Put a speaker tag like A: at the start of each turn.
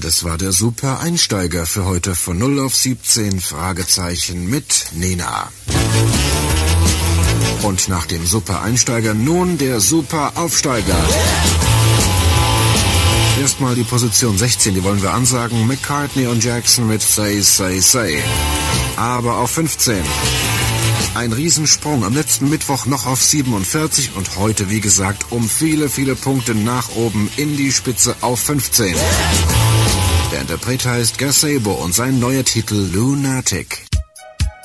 A: Das war der Super Einsteiger für heute von 0 auf 17 Fragezeichen mit Nena. Und nach dem Super Einsteiger nun der Super Aufsteiger. Erstmal die Position 16, die wollen wir ansagen. McCartney und Jackson mit Say, Say, Say. Aber auf 15. Ein Riesensprung am letzten Mittwoch noch auf 47 und heute, wie gesagt, um viele, viele Punkte nach oben in die Spitze auf 15. Der Interpret heißt Gazebo und sein neuer Titel Lunatic.